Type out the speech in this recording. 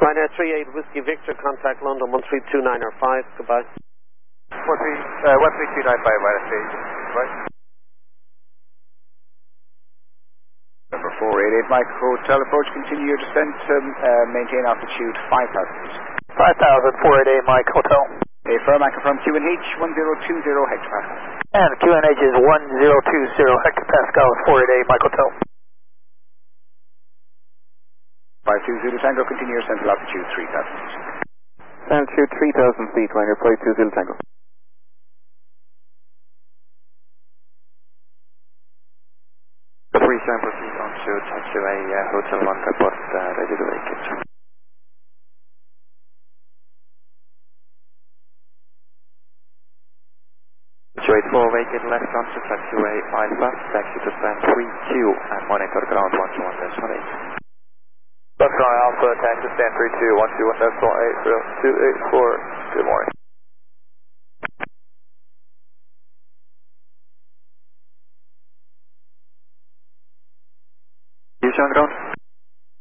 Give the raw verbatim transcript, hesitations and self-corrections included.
Ryanair three eight Whiskey Victor, contact London one three two nine or five, goodbye. one three, uh, one three two nine five, Ryanair three eight, goodbye. Number four eight eight Mike Hotel approach, continue your descent, um, uh, maintain altitude five thousand feet. five thousand, four eight eight Mike Hotel. A firm anchor from Q N H one zero two zero hectopascal. And Q N H is one zero two zero hectopascal, four eight eight Mike Hotel. five two Zulu Tango, continue your central altitude three thousand feet. Altitude three thousand feet, Ryanair flight two Zulu Tango. Three sample feet onto taxiway, uh, Hotel one report, uh, ready to vacate. Taxiway four, vacate left onto taxiway Alpha, taxi to stand three two and monitor ground one two one decimal eight. Left on Alpha, taxi stand three two, one two one decimal eight, two eight four, good morning. You on ground?